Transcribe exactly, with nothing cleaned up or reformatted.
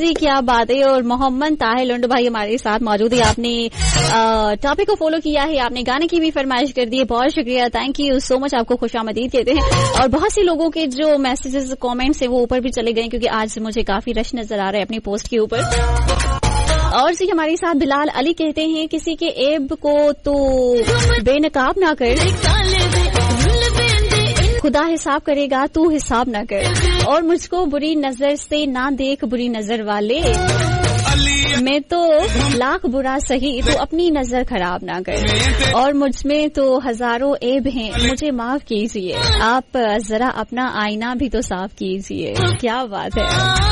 जी क्या बात है। और मोहम्मद ताहिर लुंड भाई हमारे साथ मौजूद है। आपने टॉपिक को फॉलो किया है, आपने गाने की भी फरमाइश कर दी है, बहुत शुक्रिया, थैंक यू सो मच, आपको खुशामदीद कहते हैं। और बहुत सी लोगों के जो मैसेजेस कमेंट्स है वो ऊपर भी चले गए क्योंकि आज मुझे काफी रश नजर आ रहा है अपनी पोस्ट के ऊपर। और जी हमारे साथ बिलाल अली कहते हैं किसी के ऐब को तो बेनकाब ना कर, खुदा हिसाब करेगा तू हिसाब ना कर, और मुझको बुरी नजर से ना देख बुरी नजर वाले, मैं तो लाख बुरा सही तो अपनी नजर खराब ना कर, और मुझ में तो हजारों ऐब हैं मुझे माफ कीजिए, आप जरा अपना आईना भी तो साफ कीजिए। क्या बात है।